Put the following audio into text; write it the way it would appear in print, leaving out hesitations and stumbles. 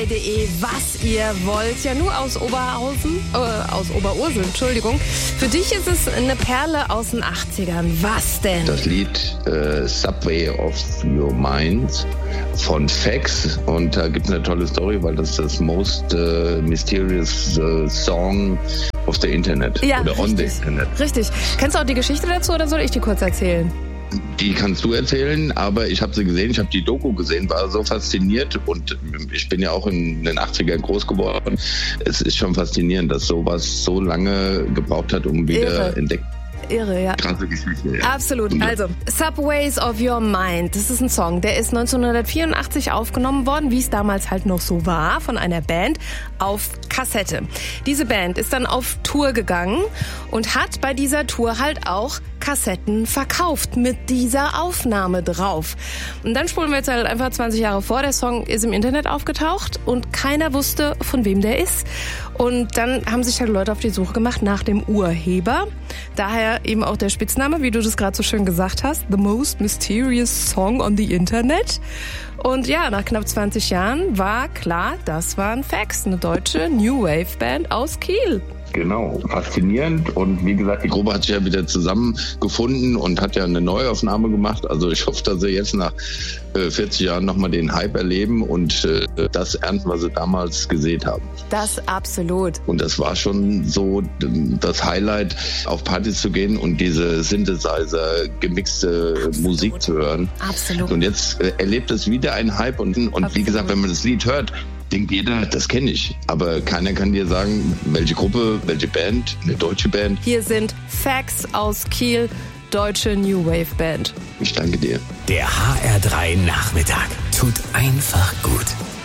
hr3.de, was ihr wollt. Ja, nur aus Oberursel, Entschuldigung. Für dich ist es eine Perle aus den 80ern. Was denn? Das Lied Subway of Your Mind von Fax. Und da gibt es eine tolle Story, weil das das most mysterious Song of the Internet. Ja, oder richtig, on the Internet. Richtig. Kennst du auch die Geschichte dazu oder soll ich die kurz erzählen? Die kannst du erzählen, aber ich habe sie gesehen, ich habe die Doku gesehen, war so fasziniert und ich bin ja auch in den 80ern groß geworden. Es ist schon faszinierend, dass sowas so lange gebraucht hat, um wieder entdeckt. Irre, ja. Krasse Geschichte, ja. Absolut. Also, Subways of Your Mind, das ist ein Song, der ist 1984 aufgenommen worden, wie es damals halt noch so war, von einer Band auf Kassette. Diese Band ist dann auf Tour gegangen und hat bei dieser Tour halt auch Kassetten verkauft mit dieser Aufnahme drauf. Und dann spulen wir jetzt halt einfach 20 Jahre vor, der Song ist im Internet aufgetaucht und keiner wusste, von wem der ist. Und dann haben sich halt Leute auf die Suche gemacht nach dem Urheber. Daher eben auch der Spitzname, wie du das gerade so schön gesagt hast, The Most Mysterious Song on the Internet. Und ja, nach knapp 20 Jahren war klar, das waren Fax, eine deutsche New Wave Band aus Kiel. Genau, faszinierend und wie gesagt, die Gruppe hat sich ja wieder zusammengefunden und hat ja eine Neuaufnahme gemacht. Also ich hoffe, dass sie jetzt nach 40 Jahren nochmal den Hype erleben und das ernten, was sie damals gesät haben. Das absolut. Und das war schon so das Highlight, auf Partys zu gehen und diese Synthesizer, gemixte Musik zu hören. Absolut. Und jetzt erlebt es wieder einen Hype und wie gesagt, wenn man das Lied hört, denkt jeder, das kenne ich. Aber keiner kann dir sagen, welche Gruppe, welche Band, eine deutsche Band. Hier sind Fax aus Kiel, deutsche New Wave Band. Ich danke dir. Der HR3 Nachmittag tut einfach gut.